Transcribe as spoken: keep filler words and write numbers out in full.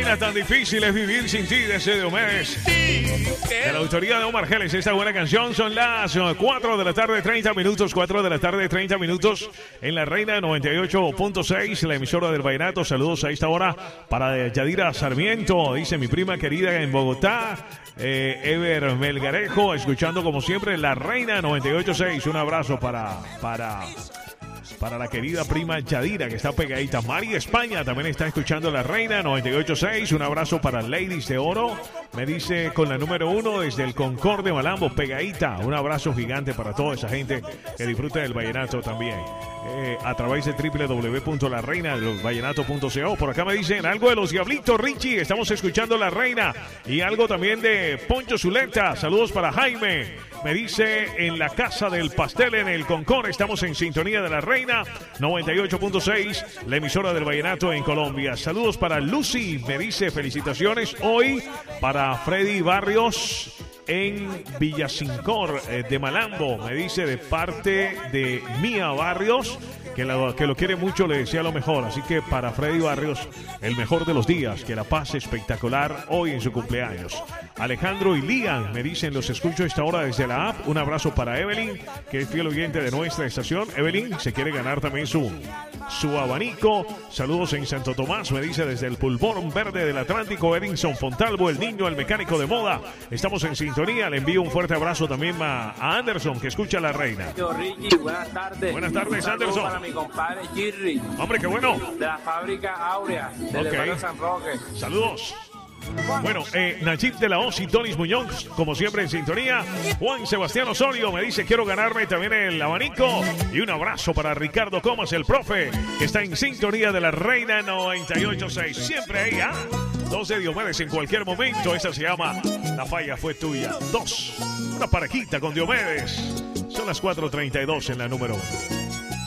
Reina, tan difícil es vivir sin ti, desde Diomedes. De la autoría de Omar Geles, esta buena canción. Son las cuatro de la tarde, treinta minutos. cuatro de la tarde, treinta minutos. En la Reina noventa y ocho punto seis, la emisora del Vallenato. Saludos a esta hora para Yadira Sarmiento. Dice mi prima querida en Bogotá. Eh, Ever Melgarejo, escuchando como siempre la Reina noventa y ocho punto seis. Un abrazo para... para Para la querida prima Yadira, que está pegadita. Mari España también está escuchando la Reina noventa y ocho punto seis. Un abrazo para Ladies de Oro. Me dice con la número uno desde el Concord de Malambo, pegadita. Un abrazo gigante para toda esa gente que disfruta del vallenato también. Eh, a través de doble u doble u doble u punto la reina de los vallenatos punto co. Por acá me dicen algo de los Diablitos, Richie. Estamos escuchando la Reina. Y algo también de Poncho Zuleta. Saludos para Jaime. Me dice en la Casa del Pastel en el Concord. Estamos en sintonía de la Reina noventa y ocho punto seis, la emisora del vallenato en Colombia. Saludos para Lucy. Me dice felicitaciones hoy para Freddy Barrios en Villacincor eh, de Malambo. Me dice de parte de Mía Barrios que lo, que lo quiere mucho, le desea lo mejor. Así que para Freddy Barrios, el mejor de los días, que la pase espectacular hoy en su cumpleaños. Alejandro y Lian me dicen, los escucho a esta hora desde la app. Un abrazo para Evelyn, que es fiel oyente de nuestra estación. Evelyn se quiere ganar también su, su abanico. Saludos en Santo Tomás, me dice desde el pulmón verde del Atlántico, Edinson Fontalvo, el niño, el mecánico de moda. Estamos en sintonía. Le envío un fuerte abrazo también a, a Anderson, que escucha a la Reina. Yo, Ricky, buenas tardes. Buenas tardes, Anderson. Para mi compadre Girri. Hombre, qué bueno. De la fábrica Aurea, del Okay. barrio San Roque. Saludos. Bueno, eh, Najib de la Oz y Donis Muñoz, como siempre en sintonía. Juan Sebastián Osorio me dice, quiero ganarme también el abanico. Y un abrazo para Ricardo Comas, el profe, que está en sintonía de la Reina noventa y ocho punto seis. Siempre ahí, ¿ah? Dos de Diomedes en cualquier momento. Esa se llama La Falla Fue Tuya. Dos. Una parejita con Diomedes. Son las cuatro treinta y dos en la número uno.